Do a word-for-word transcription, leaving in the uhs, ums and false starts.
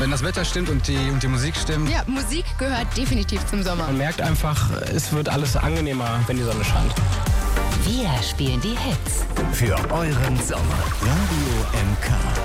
Wenn das Wetter stimmt und die, und die Musik stimmt. Ja, Musik gehört definitiv zum Sommer. Man merkt einfach, es wird alles angenehmer, wenn die Sonne scheint. Wir spielen die Hits. Für euren Sommer. Radio M K.